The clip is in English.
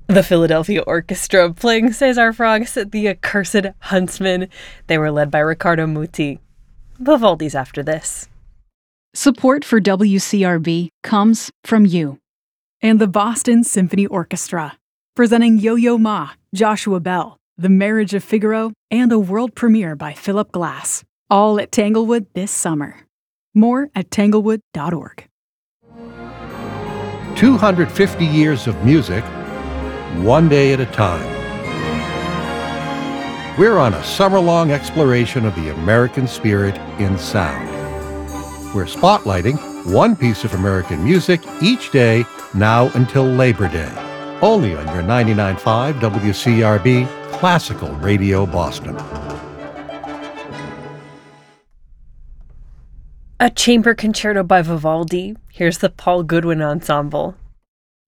The Philadelphia Orchestra playing César Franck's The Accursed Huntsman. They were led by Riccardo Muti. Vivaldi's after this. Support for WCRB comes from you. And the Boston Symphony Orchestra, presenting Yo-Yo Ma, Joshua Bell, The Marriage of Figaro, and a world premiere by Philip Glass. All at Tanglewood this summer. More at tanglewood.org. 250 years of music, one day at a time. We're on a summer-long exploration of the American spirit in sound. We're spotlighting one piece of American music each day now until Labor Day, only on your 99.5 WCRB Classical Radio Boston. A chamber concerto by Vivaldi. Here's the Paul Goodwin Ensemble.